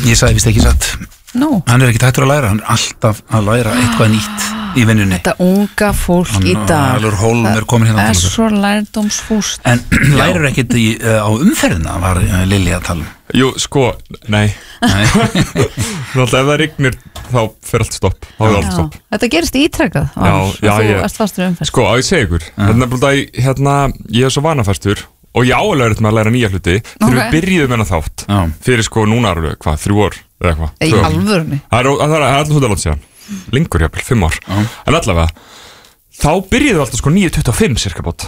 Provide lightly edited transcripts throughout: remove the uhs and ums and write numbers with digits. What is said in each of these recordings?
Ég sagði vist ekki satt. Hann ekki hættur að læra, hann alltaf að læra eitthvað nýtt í vinnunni. Þetta unga fólk í dag það er svo lærdómsfúst. En lærir ekkert á umferðina, var Lilja að tala um? Jú, sko, nei. Náttúrulega ef það rignir þá fer allt stopp. Þetta gerist ítrekkað og þú ert fastur í umferð. Sko, að ég segi ykkur, ég er svo vanafastur og ég álega með að læra nýja hluti þegar við byrjuðum hennar þátt fyrir sko núna eru 3 ár eða eitthvað. Í alvörunni? Það er alltaf húttalótt síðan, lengur jafnvel, 5 ár. En allavega, þá byrjuðum við alltaf sko 9:25 cirka bót.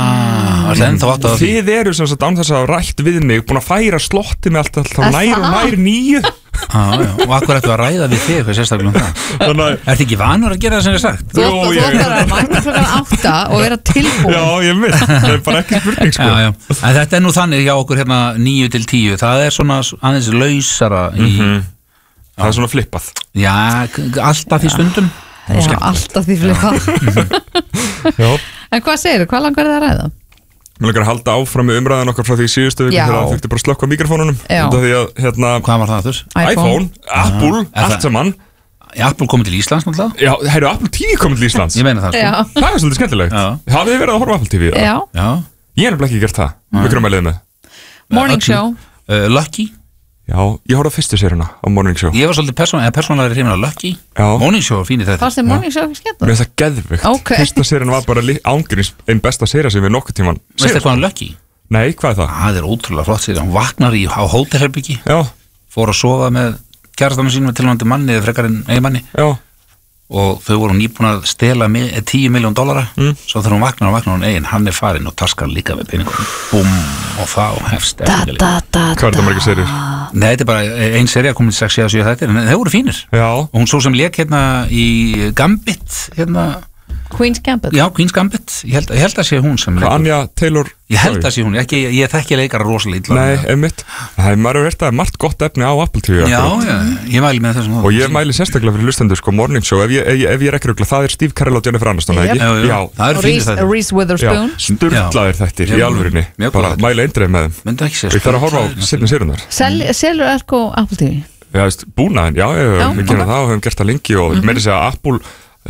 Þið eru sem sagt án þess að rætt við mig búin að færa slotti með alltaf nær og nær 9. Og akkur ættu að ræða við þig eitthvað sérstaklega um það. Ertu ekki vanur að gera það sem ég sagt? Þú ætlar að mæta klukkan 8 og vera tilbúin. Já, ég veit, það er bara ekki spurning sko. En þetta er nú þannig hjá okkur hérna 9 til 10. Það er svona aðeins lausara í það er svona flippað. Já, alltaf í stundum. Já, alltaf því flippað. En hvað segir þú? Hvað langar það að ræða? Mér langar að halda áfram með umræðan okkar frá því í síðustu viku þegar það þurfti bara að slökkva mikrofónunum. Hvað var það þurr? iPhone, Apple, allt saman. Apple komið til Íslands náttúrulega? Já, heyrðu, Apple TV komið til Íslands. Ég meina það sko. Það er svolítið skemmtilegt. Hafið þið verið að horfa Apple TV? Já. Ég hef nefnilega ekki gert það. Við hverjum að leiða með. Morning Show. Lucky. Já, ég horfði á fyrstu séruna á Morning Show. Ég var svolítið persónulega hrifinn af Lucky. Morning Show var fín í þetta. Fannst þér Morning Show ekki skemmtilegt? Mér finnst það geðveikt. Fyrsta séruna var bara ángríns einn besta séra sem við nokkuð tíman. Veistu hvað hann Lucky? Nei, hvað er það? Það er ótrúlega flott sér. Hann vaknar á hótelherbyggi. Já. Fór að sofa með kærastanum sínum með tilhæmandi manni eða frekar en eiginmanni. Já. Og þau voru nýbúin að stela $10 million. Svo þegar hún vaknar hún eigin, hann er farinn og taskar líka við peningum. Búm, og þá hefst Hvað er það margir serir? Nei, þetta er bara ein seria, komin 6 eða 7 þættir, en þau voru fínir. Já. Og hún svo sem lék hérna í Gambit, hérna Queen's Gambit? Já, Queen's Gambit. Ég held að sé hún sem leikur. Anja Taylor? Ég held að sé hún. Ég þekki leikara rosalega illa. Nei, einmitt. Það er maður verið að margt gott efni á Apple TV. Já, ég mæli með þessum. Og ég mæli sérstaklega fyrir hlustendur, sko, Morning Show. Ef ég er ekki rugla, það er Steve Carell og Jennifer Aniston, ekki? Já. Það er fínir þættir. Reese Witherspoon. Sturlaðir þættir í alvörinni. Bara mæli eindreið með þeim. Myndi ekki sér. Ég þarf að horfa á seinni serunar. Selur Erko Apple TV? Já, búnaðin, já, við gerum það og höfum gert það lengi og meira segja að Apple,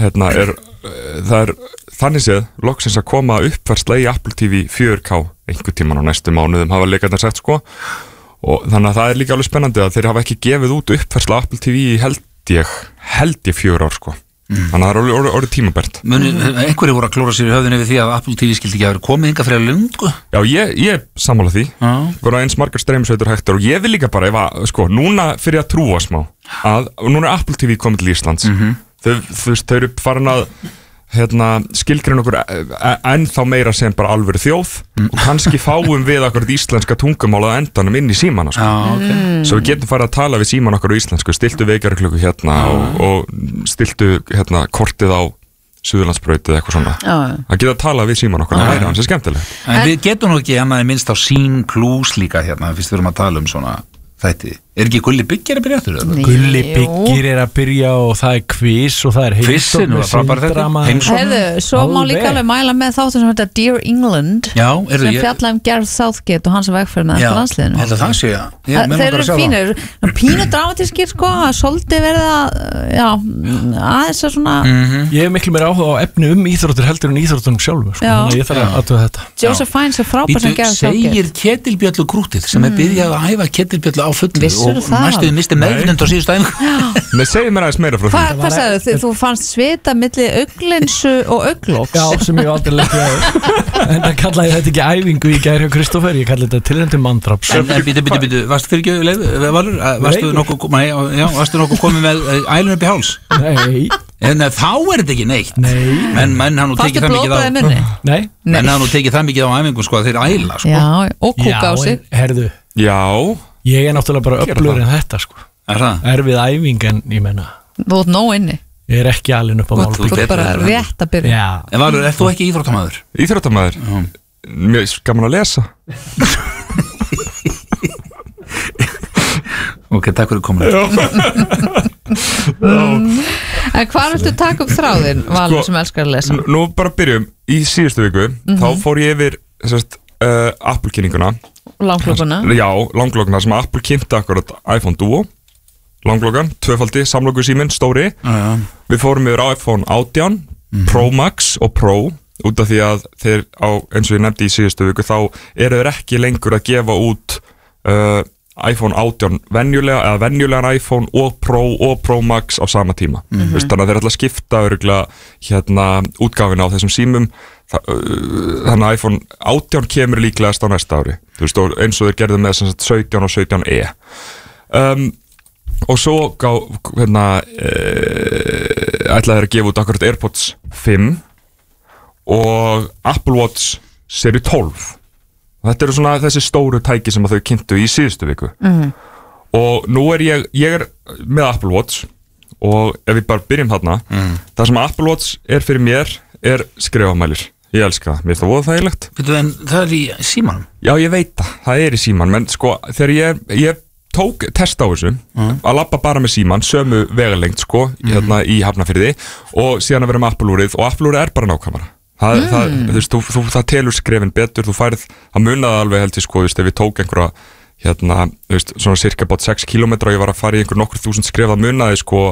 það er þannig séð, loksins að koma uppfærsla í Apple TV 4K einhver tíman á næstu mánuðum hafa leikarnir sagt sko og þannig að það er líka alveg spennandi að þeir hafa ekki gefið út uppfærsla Apple TV í held ég 4 ár sko þannig að það er orðið tímabært. Einhverju voru að klóra sér í höfðinu við því að Apple TV skildi ekki að vera komið hingað fyrir lungu? Já, ég sammála því voru eins margar streymisveitur hægtar og ég vil líka bara sko, núna fyrir að trúa smá að núna er Apple TV komið til Íslands þau eru farin að skilgreina okkur ennþá meira sem bara alvöru þjóð og kannski fáum við okkur íslenska tungumál að endanum inn í símana sko. Svo við getum farið að tala við síman okkur á íslensku, stiltu vekjarklukku og stiltu kortið á Suðurlandsbraut eða eitthvað svona að geta að tala við síman okkur, það er hans skemmtilegt. En við getum nú ekki annað minnst á Scene Plus líka fyrst við erum að tala um svona þætti. Er ekki Gulli Byggir að byrja aftur? Gulli Byggir er að byrja og það er quiz og það er heimsókn Svo má líka alveg mæla með þáttur sem þetta Dear England sem fjalla Gareth Southgate og hans vegferð með landsliðinu. Það sé þeir eru fínir, pínu dramatískir sko, svolítið verið að aðeins að svona Ég hef miklu meira áhuga á efni íþróttir heldur en íþróttunum sjálfur þannig að ég þarf að aðtöða þetta. Joseph Fiennes er frábær sem Gareth Southgate. Segir Ketilbjöllu krútið sem er byrjað að æfa Ketilbjöllu á fullu og næstuði misti meðvitund á síðustu æfingu. Nei, segir mér aðeins meira frá því. Hvað sagði þið? Þú fannst svita milli auglinsu og auglóks? Já, sem ég aldrei leikti á. En það kallaði þetta ekki æfingu í gær hjá Kristoffer, ég kalli þetta tilrænti manndraps. En býtu, varstu fyrir ekki leið, Valur? Varstu nokkuð komið með ælun upp í háls? Nei. En þá er þetta ekki neitt. Nei. Menn hann nú tekið það mikið á. Nei. Menn hann nú tekið það mikið á æfingu sko að þeir æla sko. Já, og kúka á sig. Herðu. Já. Ég er náttúrulega bara öflugur en þetta sko. Erfið æfing en ég menna. Þú ert nóg inni. Ég er ekki alveg upp á málbygg. Þú ert bara rétt að byrja. En Valur, ert þú ekki íþróttamaður? Íþróttamaður? Mér gaman að lesa. Ok, takk fyrir komin. En hvað viltu taka upp þráðinn, Valur, sem elskar að lesa? Nú bara byrjum, í síðustu viku þá fór ég yfir Apple kynninguna Langlokkuna? Já, langlokkuna sem Apple kynnti akkurat iPhone Duo langlokan, tvöfaldi, samloku síminn, stóri Við fórum yfir á iPhone 18 Pro Max og Pro út af því að þeir eins og ég nefndi í síðustu viku þá eru þeir ekki lengur að gefa út iPhone 18 venjulegan iPhone og Pro Max á sama tíma þannig að þeir ætla að skipta örugglega útgáfina á þessum símum þannig að iPhone 18 kemur líklegast á næsta ári eins og þeir gerðu með 17 og 17e og svo ætla þeir að gefa út akkurat AirPods 5 og Apple Watch seri 12 Þetta eru svona þessi stóru tæki sem að þau kynntu í síðustu viku og nú ég er með Apple Watch og ef við bara byrjum þarna það sem Apple Watch er fyrir mér er skrifamælir, ég elska það, mér finnst það voða þægilegt En það er í símanum? Já, ég veit það er í símanum, en sko þegar ég tók test á þessu að labba bara með síman, sömu vegalengt sko, í Hafnarfirði og síðan að vera með Apple-úrið og Apple-úrið er bara nákvæmara Það telur skrefin betur, þú færð að munaði alveg held ég sko, ef við tók einhverja svona cirka bát 6 kilometra og ég var að fara í nokkur þúsund skref að munaði sko,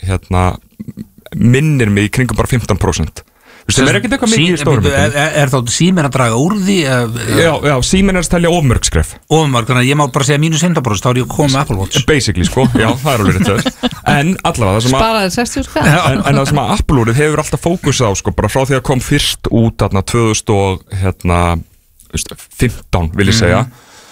minnir mig í kringum bara 15%. Það er ekkert eitthvað mikið í stórum Er þá síminn að draga úr því? Já, síminn er að telja ofmörg skref Ofmörg, þannig að ég má bara segja mínus 100% þá er ég að koma með Apple Watch Basically, sko, já, það er alveg rétt En allavega Sparaði 60 skall En það sem að Apple-úrið hefur alltaf fókus á sko, bara frá því að kom fyrst út 2015 vil ég segja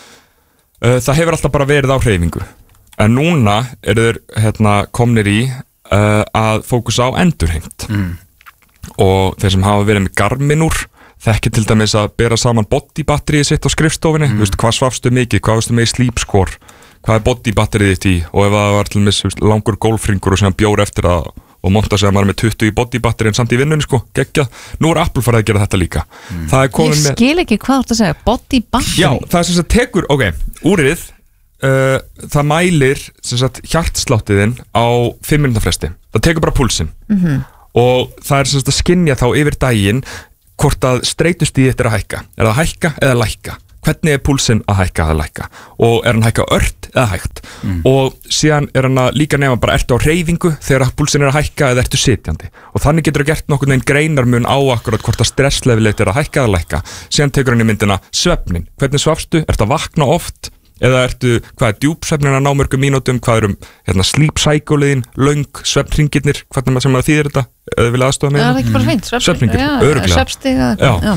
Það hefur alltaf bara verið á hreyfingu En núna eru þeir komnir í að fókusa á endurheimt og þeir sem hafa verið með Garmin-úr þekki til dæmis að bera saman bodybatterið sitt á skrifstofinni hvað svafstu mikið, hvað varstu með í sleep score hvað er bodybatterið þitt í og ef það var til dæmis langur golfringur og sem bjór eftir að og monta sig að maður með 20 í bodybatterið en samt í vinnunni sko, geggjað, nú er Apple farið að gera þetta líka Ég skil ekki hvað þú ert að segja, bodybatterið Já, það er sem sagt tekur, úrið það mælir sem sagt hjartsláttiðinn á 5 mínútna fresti, það tekur bara púlsinn og það er sem sagt að skynja þá yfir daginn hvort að streitustigi þetta er að hækka er það að hækka eða lækka hvernig er púlsinn að hækka eða lækka og er hann hækka ört eða hægt og síðan er hann að líka nefna bara ertu á hreyfingu þegar púlsinn er að hækka eða ertu sitjandi og þannig getur það gert nokkurn veginn greinarmun á akkurat hvort að stresslevelið er að hækka eða lækka síðan tekur hann í myndina svefnin hvernig svafstu, ertu að vakna oft eða ertu, hvað er djúpsvefnin að ná mörgum mínútum, hvað sleep cycle-iðin, löng, svefnringirnir, hvernig sem að þýðir þetta, eða vilja aðstofa með það? Það er ekki bara fint, svefnringir, öruglega.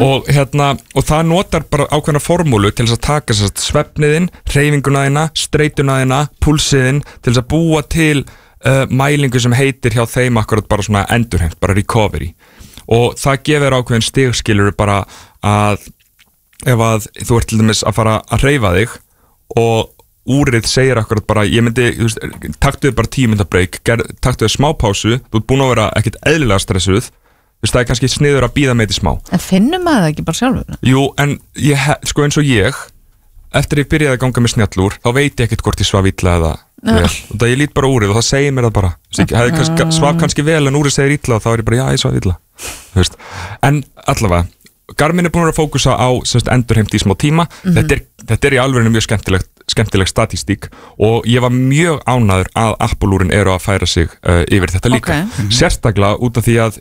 Og það notar bara ákveðna formúlu til þess að taka svefniðin, hreyfinguna þína, streituna þína, púlsiðin, til þess að búa til mælingu sem heitir hjá þeim akkurat bara svona endurheimt, bara recovery. Og það gefur ákveðin stigskilur bara að ef að þú ert til dæmis að fara að hreyfa þig og úrið segir akkurat bara ég myndi, taktu þið bara 10 mínúta break taktu þið smá pásu, þú ert búin að vera ekkert eðlilega stressuð það er kannski sniður að bíða með þetta smá En finnum maður það ekki bara sjálfur? Jú, en sko eins og ég eftir ég byrjaði að ganga með snjallúr þá veit ég ekkert hvort ég svaf illa eða vel og það ég lít bara úrið og það segir mér það bara ég svaf kannski vel en úrið segir illa og þá er ég bara já, ég svaf illa en allavega Garmin er búin að fókusa á endurheimt í smá tíma þetta er í alveg mjög skemmtileg statístík og ég var mjög ánæður að Apple-úrin eru að færa sig yfir þetta líka sérstaklega út af því að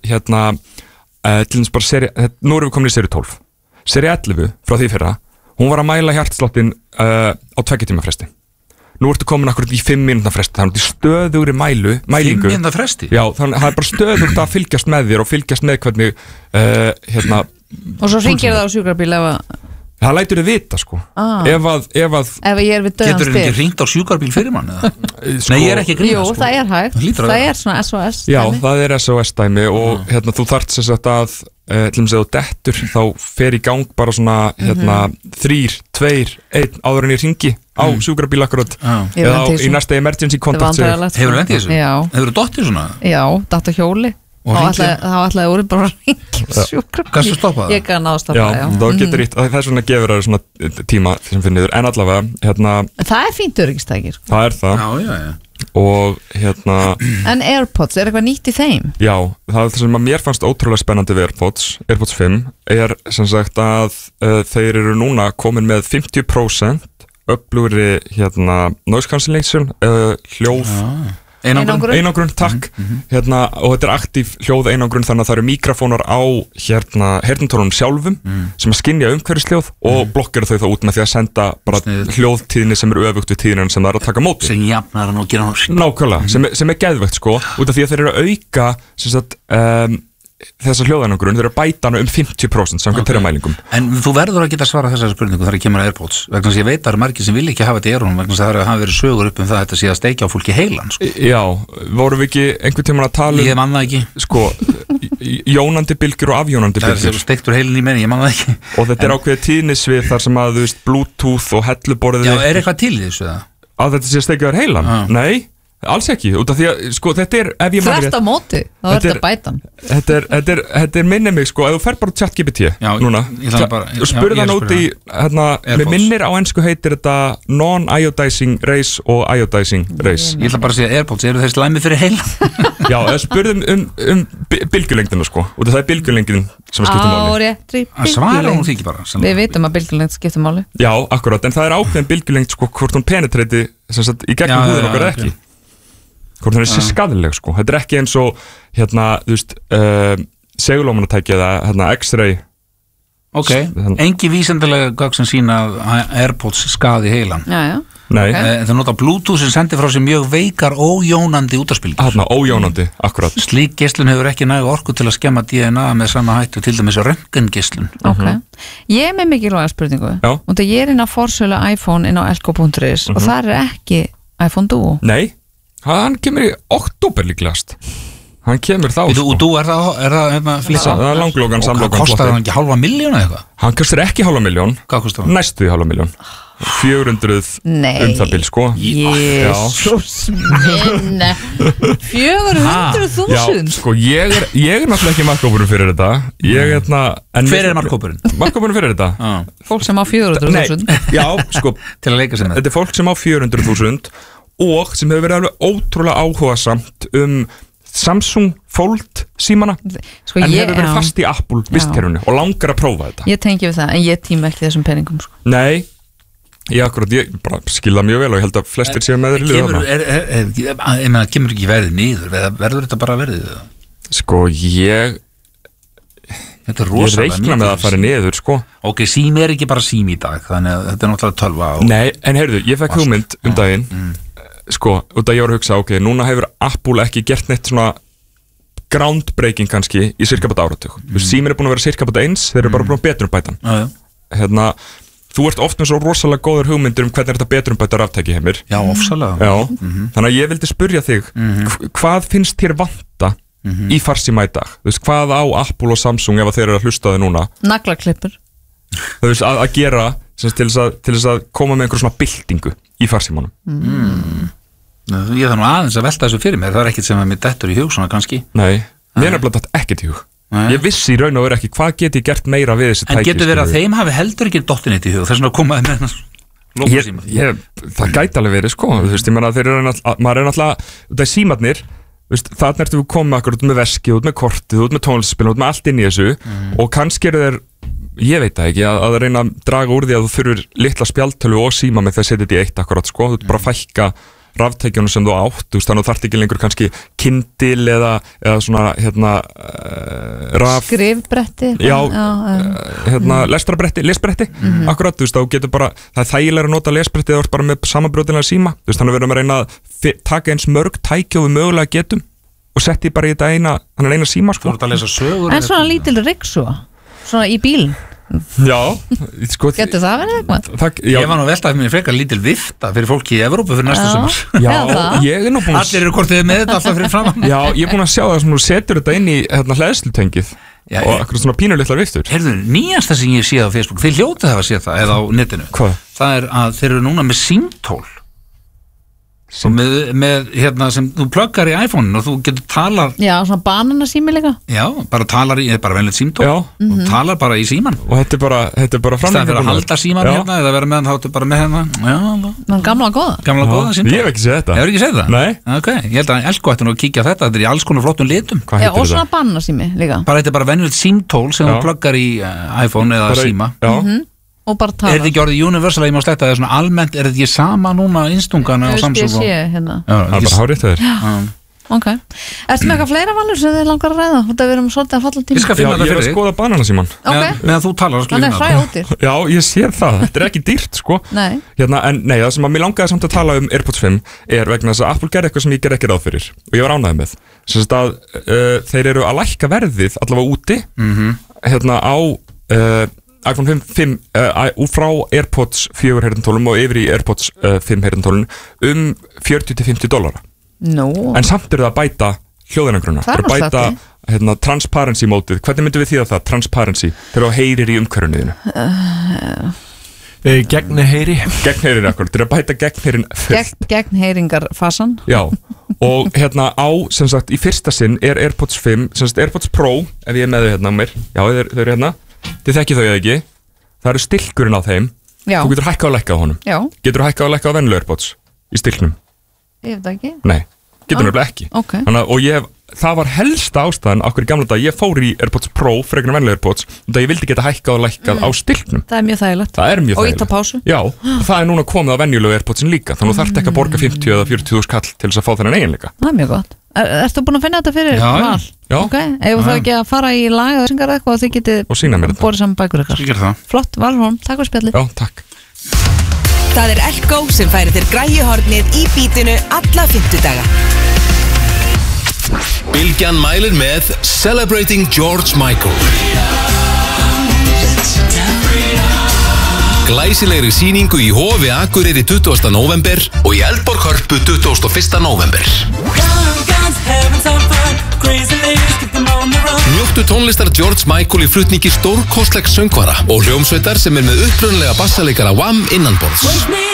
til dæmis bara nú erum við komin í seri 12 seri 11 frá því fyrra hún var að mæla hjartsláttin á 2 tíma fresti nú ertu komin akkurat í 5 mínútna fresti þannig að stöðugri mælingu 5 mínútna fresti? Já, þannig að það er bara stöðugt að fylgjast með þér og fylgjast með hvernig Og svo hringir það á sjúkrabíl Það lætur þið vita sko Ef ég er við döðan Getur þið ekki hringt á sjúkrabíl fyrir mann? Nei, ég er ekki að grína Jú, það er hægt Það er svona SOS dæmi Já, það er SOS dæmi og þú þarft sem sagt að til þess að þú dettur þá fer í gang bara svona 3, 2, 1 áður en ég hringi á sjúkrabíl akkurat eða í næsta emergency contact Hefur þú lent í þessu? Já Hefur þú dottið svona? Já, datt á hjóli þá ætlaði úr bara að ringja sjúkrabíl Kannstu stoppa það? Ég kann að stoppa það, já þá getur ítt, það er svona gefur það svona tíma sem finnir en allavega Það er fínt öryggistækir Það er það Já og En AirPods, er eitthvað nýtt í þeim? Já, það sem að mér fannst ótrúlega spennandi við AirPods 5 er sem sagt að þeir eru núna komin með 50% öflugri noise cancellation hljóð einangrun, takk og þetta aktív hljóð einangrun þannig að það eru mikrofónar á heyrnartólunum sjálfum sem að skynja umhverfishljóð og blokkera þau þá út með því að senda bara hljóðtíðni sem eru öfugt við tíðnin sem það er að taka móti sem jafnar hann og gera hann nákvæmlega, sem er geðvegt sko út af því að þeir eru að auka þessar hljóðeinangrun, þeir eru að bæta hana 50% samkvæmt þeirra mælingum. En þú verður að geta svara þessari spurningu þegar kemur að AirPods vegna þess að ég veit að það eru margir sem vilja ekki hafa þetta í eyrunum vegna þess að það hafa verið sögur upp það að þetta sé að steikja á fólki heilan sko. Já, vorum við ekki einhvern tímann að tala Ég man það ekki sko, jónandi bylgjur og afjónandi bylgjur Það er steiktur heilin í menni, ég man það ekki Og þetta er ákveðið tíðnisvið þar sem að Bluetooth og helluborðið Já, er eitthvað til þessu það? Að þetta sé steikjaður heilan? Nei alls ekki, út af því að sko þetta er ef ég Þvert á móti, þá er þetta bætan Þetta er minni mig sko ef þú fer bara ChatGPT núna og spurði hann út í með minnir á ensku heitir þetta non-iodizing rays og iodizing rays Ég ætla bara að segja AirPods, eru þeir slæmi fyrir heila? Já, eða spurðum um bylgjulengdina sko og það er bylgjulengdin sem skiptir máli Að svara hún því ekki bara Við vitum að bylgjulengd skiptir máli Já, akkurat, en það er ákveðin bylgjulengd sko hvort hún penetreiti í gegnum húðin okkar ekki hvort það er skaðileg sko, þetta er ekki eins og þú veist segulómanatæki eða X-ray engi vísendalega gögn sem sína að AirPods skaði heilan Nei Það nota Bluetooth sem sendir frá sér mjög veikar ójónandi útvarpsbylgjur Ójónandi, akkurat Slík geislun hefur ekki nægu orku til að skemma DNA með sama hættu til dæmis röntgengeislun Ég er með mikilvæga spurningu og það ég er inn á forsölu iPhone inn á elko.is og það er ekki iPhone Duo Nei Hann kemur í október líklegast Hann kemur þá Og þú er það flissa Það er langlókan samlókan Kostar hann ekki 500.000 eða eitthvað? Hann kostar ekki 500.000 Hvað kostar hann? Næstu því 500.000 400 það bil sko Jésús minn 400.000 Já, sko ég er náttúrulega ekki markkópurinn fyrir þetta Hver er markkópurinn? Markkópurinn fyrir þetta Fólk sem á 400.000 Já, sko Til að leika sér með Þetta er fólk sem á 400.000 og sem hefur verið alveg ótrúlega áhugasamt Samsung Fold símana sko en hefur verið fast í Apple vistkerfinu og langar að prófa þetta Ég tengi við það, en ég tíma ekki þessum peningum sko. Nei, ég bara skilða mjög vel og ég held að flestir séu með þeir Kemur ekki verið niður verður þetta bara verið? Sko ég reikna með að fara niður sko Ok, sími er ekki bara sími í dag þannig að þetta er náttúrulega 12 Nei, en heyrðu, ég fekk hugmynd daginn sko, út að ég var að hugsa, ok, núna hefur Apple ekki gert neitt svona groundbreaking kannski í cirka bát áratug símir er búin að vera cirka bát eins, þeir eru bara búin að betrumbæta þú ert oft með svo rosalega góður hugmyndir hvernig er þetta betrumbæta raftæki heimir Já, ofsalega Þannig að ég vildi spurja þig hvað finnst þér vanta í farsíma í dag, þú veist, hvað á Apple og Samsung ef þeir eru að hlusta þau núna Naglaklipur þú veist, að gera til þess að koma með einhver svona byltingu í farsímanum Ég þarf nú aðeins að velta þessu fyrir mér það er ekkert sem að mér dettur í hug svona kannski Nei, mér er bara ekkert í hug Ég vissi í raun og veru ekki hvað get ég gert meira við þessi tæki En getur verið að þeim hafi heldur ekki dottinett í hug þess að komaði með lókusíma Það gæti alveg verið sko þú veist, ég meina maður er náttúrulega það er símarnir þarna ertu við komið akkur út með veskið, út með kortið, út með tónlspil út með allt inn í þessu og kannski eru þeir ég veit það ekki, að reyna að draga úr því að þú þurfur litla spjaldtölu og síma með það að setja þetta í eitt akkurat sko, þú ert bara að fælka raftækjunum sem þú átt, þú veist, þannig að þú þarft ekki lengur kannski Kindle eða svona skrifbretti lesbretti akkurat, þú veist, þá getur bara það er þægilega að nota lesbretti eða þú ert bara með samanbrjóðinlega síma, þú veist, þannig að við erum að reyna að taka eins mörg tæki og við mögulega getum og setti bara í þetta eina síma sko. En svona lítil ryksuga svona í bílinn Já, sko Getur það verið eitthvað? Ég var nú veltað að mér frekar lítil vifta fyrir fólki í Evrópu fyrir næsta sumar Já, ég er nú búin Allir eru kortið með þetta alltaf fyrir framan Já, ég er búin að sjá það sem þú setur þetta inn í hleðslutengið og akkur svona pínulitlar viftur Heyrðu, nýjasta sem ég séð á Facebook þið hljótið hafa séð það, eða á netinu Hvað? Það er að þeir eru núna með símtól með sem þú pluggar í iPhone-in og þú getur talar Já, svona bananasími líka Já, bara talar í, bara venlegt símtól og talar bara í síman og þetta er bara framlega fyrir að halda síman hérna eða vera með hann þá bara með hérna Gamla góða símtól Ég hef ekki séð þetta Hefur ekki séð það? Nei Ok, ég held að Elko ætti nú að kíkja þetta er í alls konar flottum litum Já, og svona bananasími líka Þetta er bara venlegt símtól sem þú pluggar í iPhone eða síma og bara tala. Er þetta ekki orðið universal, ég má sletta það svona almennt, er þetta ekki sama núna innstungana á Samsung? Hérna. Það er bara hárið þeir. Ok. Ertu með eitthvað fleira Valur sem þið langar að ræða? Þetta við erum svolítið að falla tíma. Ég skal finna það fyrir þig. Ég er að skoða bananasíman. Ok. Meðan þú talar, hann er hræódýr. Já, ég sé það. Þetta er ekki dýrt, sko. Nei. Nei, það sem að mér langaði samt að tala um AirPods 5 er vegna þess að Apple gerði eitthvað sem ég ger ekki ráð fyrir. Og ég var ánægður með. Sem sagt að þeir eru að lækka verðið allavega úti á iPhone 5 frá AirPods 4 heyrnartólum og yfir í AirPods 5 heyrnartólum $40-50. En samt eru það að bæta hljóðinagrunna. Það er að bæta transparency mótið. Hvernig myndum við þýða það? Transparency. Þegar þú heyrir í umhverfinu þínu. Gegnheyri. Gegnheyrir akkur. Þeir eru að bæta gegnheyrin fullt. Gegnheyringarfasan. Já. Og sem sagt, í fyrsta sinn er AirPods 5, sem sagt AirPods Pro, ef ég er með þau hérna á mér. Já, þau eru hérna. Þið þekkið þau eða ekki. Það eru stilkurinn á þeim. Já. Þú getur hækkað og lækkað á honum. Já. Getur hækkað og lækkað á venjulega AirPods í stilknum. Ég veit ekki. Nei, getur nefnilega ekki. Okay. Og það var helsta ástæðan okkur í gamla dag, ég fór í AirPods Pro frekar en venjulega AirPods, þannig að ég vildi geta hækkað og lækkað á stilknum. Það er mjög þægilegt. Og íta pásu. Já, það er núna komið á venjulega AirPodsin líka, þannig að þú þarft ekki að borga 50 eða 40.000 kall til þess að fá þennan eiginleika. Það er mjög gott. Ertu búin að finna þetta fyrir Val? Já. Ok, ef þú ekki að fara í lag eða syngar eitthvað og þið getið borðið saman bækur ykkar. Flott, Valhorn, takk fyrir spjallið. Já, takk. Það er Elko sem færir þér græjuhornið í bítinu alla 50 daga. Bylgjan mælir með Celebrating George Michael. Glæsilegri sýningu í Hofi Akureyri 20. november og í Eldborg Hörpu 21. november. Njóttu tónlistar George Michael í flutningi stórkostlegs söngvara og hljómsveitar sem er með upprunlega bassaleikara Wham innanborðs.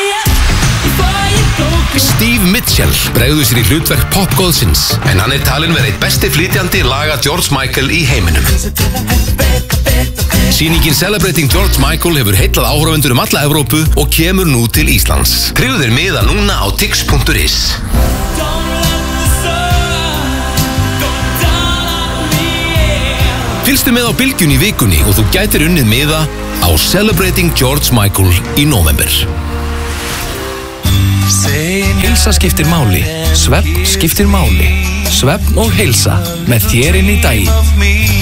Steve Mitchell bregður sér í hlutverk popgóðsins en hann er talinn verið eitt besti flytjandi laga George Michael í heiminum. Sýningin Celebrating George Michael hefur heitlað áhorfendur alla Evrópu og kemur nú til Íslands. Skrifðu þér miða núna á tix.is. Fylgstu með á Bylgjunni í vikunni og þú gætir unnið miða á Celebrating George Michael í november. Heilsa skiptir máli, svefn skiptir máli. Svefn og heilsa með þér inn í daginn.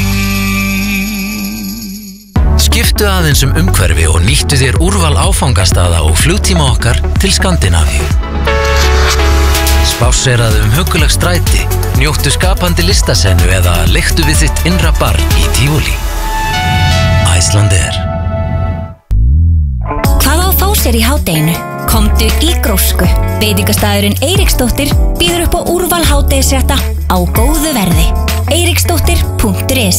Skiptu aðeins umhverfi og nýttu þér úrval áfangastaða og flugtíma okkar til Skandinavíu. Spásseraðu hugguleg stræti, njóttu skapandi listasennu eða leiktu við þitt innra barn í Tívolí. Icelandair. Hvað á fá sér í hádeginu? Komdu í Grósku. Veitingastæðurinn Eiríksdóttir býður upp á úrval hádegisrétta á góðu verði. Eiríksdóttir.is.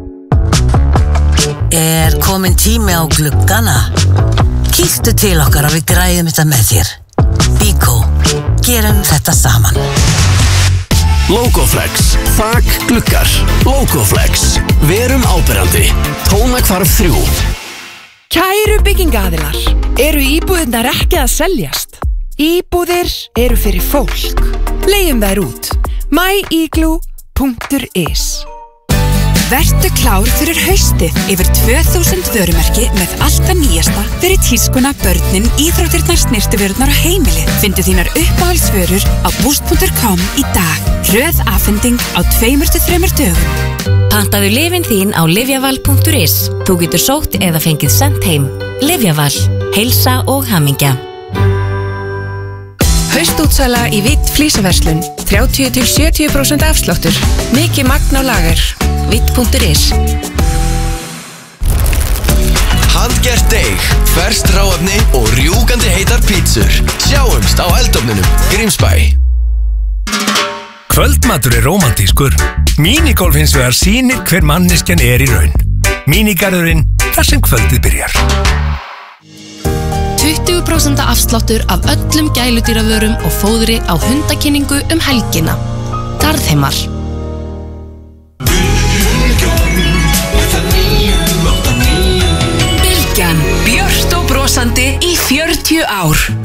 Er komin tími á gluggana? Kíktu til okkar og við græðum þetta með þér. Bíkó, gerum þetta saman. Logoflex, þak, gluggar. Logoflex, verum áberandi. Tónakvarf 3. Kæru byggingaaðilar, eru íbúðirnar ekki að seljast? Íbúðir eru fyrir fólk. Leigjum þær út. myigloo.is. Vertu klár fyrir haustið yfir 2000 vörumerki með allt það nýjasta fyrir tískuna, börnin, íþróttirnar, snyrtivörurnar og heimilið. Findu þínar uppáhaldsvörur á boost.com í dag. Hröð afhending á 2-3 dögum. Pantaðu lyfin þín á livjaval.is. Þú getur sótt eða fengið sent heim. Livjaval. Heilsa og hamingja. Haustútsala í Vitt flísaverslun. 30-70% afsláttur. Mikið magn á lager. Vitt.is. Handgert deig, ferskt hráefni og rjúkandi heitar pítsur. Sjáumst á eldofnunum Grímsbæ. Kvöldmatur er rómantískur. Minigolf hins vegar sýnir hver manneskjan er í raun. Minigarðurinn, þar sem kvöldið byrjar. 20% afsláttur af öllum gæludýravörum og fóðri á hundakynningu helgina. Garðheimar. Bylgjan, björt og brosandi í 40 ár.